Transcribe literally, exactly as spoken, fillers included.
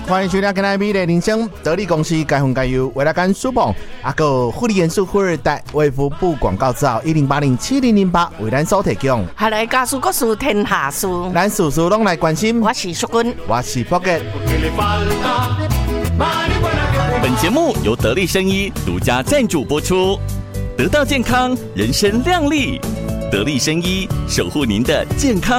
欢迎收听今天美丽人生得力公司该红该优为了干舒棒阿个护理元素富二代卫福部广告照一零八零七零零八为咱所提供。 下来家事国事天下事， 咱事事拢来关心。 我是淑君， 我是福杰。 本节目由得力生医独家赞助播出。得到健康，人生亮丽。得力生医守护您的健康